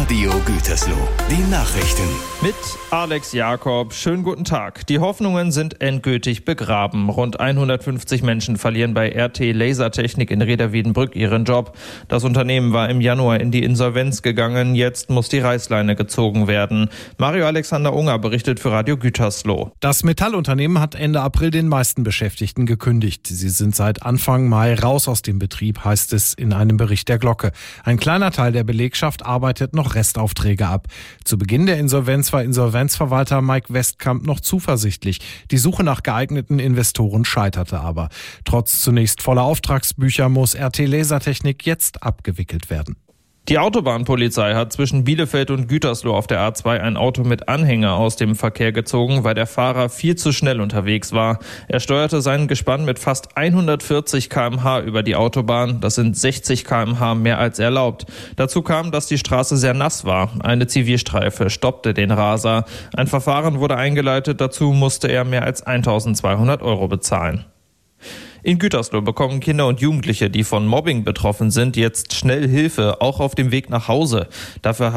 Radio Gütersloh. Die Nachrichten. Mit Alex Jakob. Schönen guten Tag. Die Hoffnungen sind endgültig begraben. Rund 150 Menschen verlieren bei RT Lasertechnik in Rheda-Wiedenbrück ihren Job. Das Unternehmen war im Januar in die Insolvenz gegangen. Jetzt muss die Reißleine gezogen werden. Mario Alexander Unger berichtet für Radio Gütersloh. Das Metallunternehmen hat Ende April den meisten Beschäftigten gekündigt. Sie sind seit Anfang Mai raus aus dem Betrieb, heißt es in einem Bericht der Glocke. Ein kleiner Teil der Belegschaft arbeitet noch Restaufträge ab. Zu Beginn der Insolvenz war Insolvenzverwalter Mike Westkamp noch zuversichtlich. Die Suche nach geeigneten Investoren scheiterte aber. Trotz zunächst voller Auftragsbücher muss RT Lasertechnik jetzt abgewickelt werden. Die Autobahnpolizei hat zwischen Bielefeld und Gütersloh auf der A2 ein Auto mit Anhänger aus dem Verkehr gezogen, weil der Fahrer viel zu schnell unterwegs war. Er steuerte sein Gespann mit fast 140 km/h über die Autobahn. Das sind 60 km/h mehr als erlaubt. Dazu kam, dass die Straße sehr nass war. Eine Zivilstreife stoppte den Raser. Ein Verfahren wurde eingeleitet. Dazu musste er mehr als 1.200 € bezahlen. In Gütersloh bekommen Kinder und Jugendliche, die von Mobbing betroffen sind, jetzt schnell Hilfe, auch auf dem Weg nach Hause. Dafür